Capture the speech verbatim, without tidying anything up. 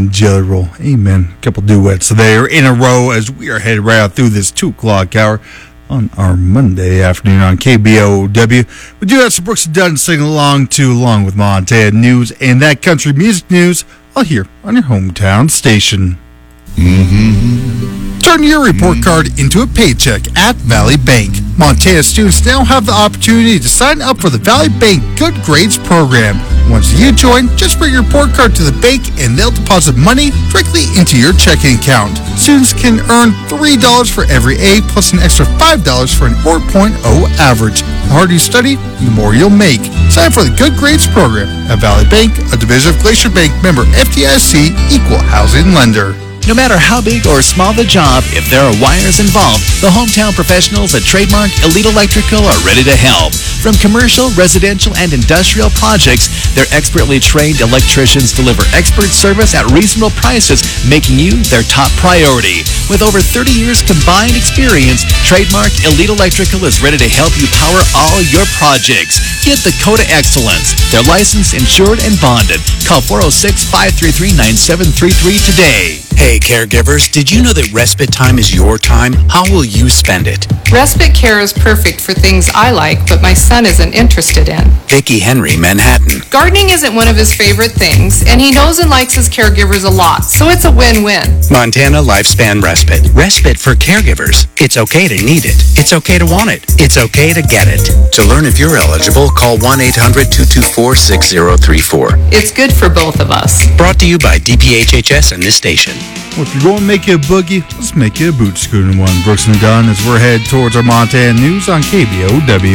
Jelly Roll. Amen. Couple duets there in a row as we are headed right out through this two o'clock hour on our Monday afternoon on K B O W. We do have some Brooks and Dunn singing along to along with Montana news and that country music news all here on your hometown station. Mm-hmm. Turn your report card into a paycheck at Valley Bank. Montana students now have the opportunity to sign up for the Valley Bank Good Grades program. Once you join, just bring your report card to the bank and they'll deposit money directly into your checking account. Students can earn three dollars for every A plus an extra five dollars for an four point oh average. The harder you study, the more you'll make. Sign up for the Good Grades program at Valley Bank, a division of Glacier Bank, member F D I C, equal housing lender. No matter how big or small the job, if there are wires involved, the hometown professionals at Trademark Elite Electrical are ready to help. From commercial, residential, and industrial projects, their expertly trained electricians deliver expert service at reasonable prices, making you their top priority. With over thirty years combined experience, Trademark Elite Electrical is ready to help you power all your projects. Get the Coda Excellence. They're licensed, insured, and bonded. Call four oh six, five three three, nine seven three three today. Hey, caregivers, did you know that respite time is your time? How will you spend it? Respite care is perfect for things I like, but my son isn't interested in. Vicky Henry, Manhattan. Gardening isn't one of his favorite things, and he knows and likes his caregivers a lot, so it's a win-win. Montana Lifespan Respite. Respite for caregivers. It's okay to need it. It's okay to want it. It's okay to get it. To learn if you're eligible, call one eight hundred, two two four, six zero three four. It's good for both of us. Brought to you by D P H H S and this station. Well, if you're going to make you a boogie, let's make you a boot scooting one. Brooks and Dunn as we're headed towards our Montana news on K B O W.